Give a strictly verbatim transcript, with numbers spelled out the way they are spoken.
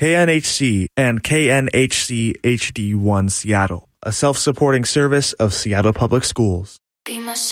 K N H C and K N H C H D one Seattle, a self-supporting service of Seattle Public Schools. Be my